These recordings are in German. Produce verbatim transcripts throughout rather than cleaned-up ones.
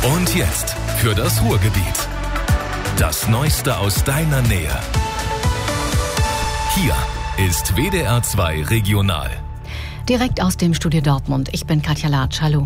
Und jetzt für das Ruhrgebiet. Das Neueste aus deiner Nähe. Hier ist W D R zwei Regional. Direkt aus dem Studio Dortmund. Ich bin Katja Latsch. Hallo.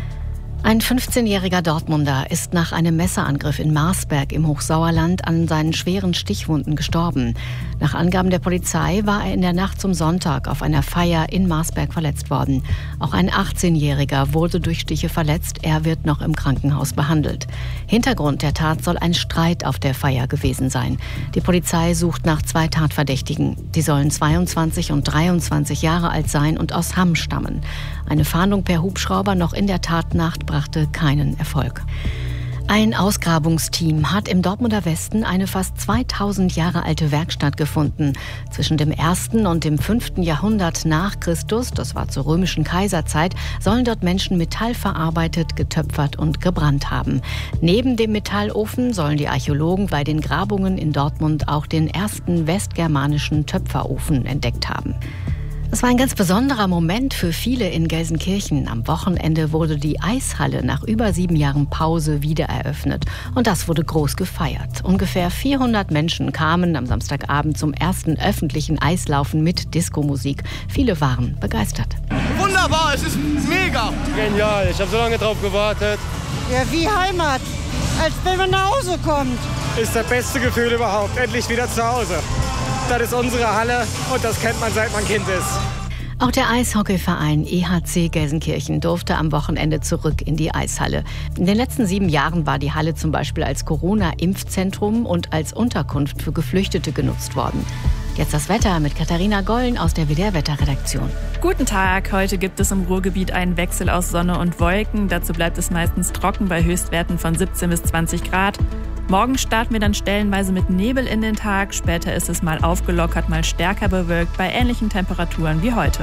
Ein fünfzehnjähriger Dortmunder ist nach einem Messerangriff in Marsberg im Hochsauerland an seinen schweren Stichwunden gestorben. Nach Angaben der Polizei war er in der Nacht zum Sonntag auf einer Feier in Marsberg verletzt worden. Auch ein achtzehnjähriger wurde durch Stiche verletzt. Er wird noch im Krankenhaus behandelt. Hintergrund der Tat soll ein Streit auf der Feier gewesen sein. Die Polizei sucht nach zwei Tatverdächtigen. Die sollen zweiundzwanzig und dreiundzwanzig Jahre alt sein und aus Hamm stammen. Eine Fahndung per Hubschrauber noch in der Tatnacht brachte keinen Erfolg. Ein Ausgrabungsteam hat im Dortmunder Westen eine fast zweitausend Jahre alte Werkstatt gefunden. Zwischen dem ersten und dem fünften Jahrhundert nach Christus, das war zur römischen Kaiserzeit, sollen dort Menschen Metall verarbeitet, getöpfert und gebrannt haben. Neben dem Metallofen sollen die Archäologen bei den Grabungen in Dortmund auch den ersten westgermanischen Töpferofen entdeckt haben. Es war ein ganz besonderer Moment für viele in Gelsenkirchen. Am Wochenende wurde die Eishalle nach über sieben Jahren Pause wieder eröffnet. Und das wurde groß gefeiert. Ungefähr vierhundert Menschen kamen am Samstagabend zum ersten öffentlichen Eislaufen mit Diskomusik. Viele waren begeistert. Wunderbar, es ist mega. Genial, ich habe so lange drauf gewartet. Ja, wie Heimat, als wenn man nach Hause kommt. Ist das beste Gefühl überhaupt, endlich wieder zu Hause. Das ist unsere Halle und das kennt man, seit man Kind ist. Auch der Eishockeyverein E H C Gelsenkirchen durfte am Wochenende zurück in die Eishalle. In den letzten sieben Jahren war die Halle zum Beispiel als Corona-Impfzentrum und als Unterkunft für Geflüchtete genutzt worden. Jetzt das Wetter mit Katharina Gollen aus der W D R-Wetterredaktion. Guten Tag, heute gibt es im Ruhrgebiet einen Wechsel aus Sonne und Wolken. Dazu bleibt es meistens trocken bei Höchstwerten von siebzehn bis zwanzig Grad. Morgen starten wir dann stellenweise mit Nebel in den Tag. Später ist es mal aufgelockert, mal stärker bewölkt bei ähnlichen Temperaturen wie heute.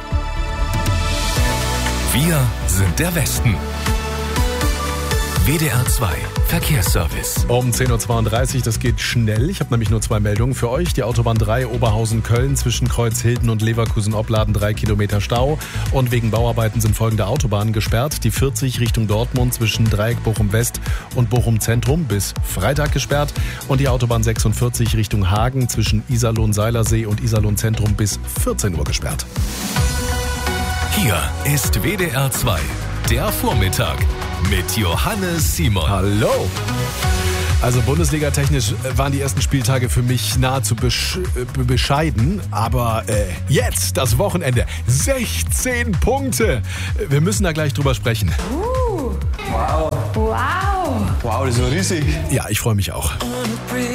Wir sind der Westen. W D R zwei Verkehrsservice. Um zehn Uhr zweiunddreißig, das geht schnell. Ich habe nämlich nur zwei Meldungen für euch. Die Autobahn drei Oberhausen-Köln zwischen Kreuzhilden und Leverkusen-Opladen drei Kilometer Stau. Und wegen Bauarbeiten sind folgende Autobahnen gesperrt. Die vierzig Richtung Dortmund zwischen Dreieck Bochum-West und Bochum-Zentrum bis Freitag gesperrt. Und die Autobahn sechsundvierzig Richtung Hagen zwischen Iserlohn-Seilersee und Iserlohn-Zentrum bis vierzehn Uhr gesperrt. Hier ist W D R zwei, der Vormittag. Mit Johannes Simon. Hallo. Also bundesliga-technisch waren die ersten Spieltage für mich nahezu besch- äh, bescheiden. Aber äh, jetzt, das Wochenende, sechzehn Punkte. Wir müssen da gleich drüber sprechen. Uh, wow. Wow. Wow, das ist so riesig. Ja, ich freue mich auch.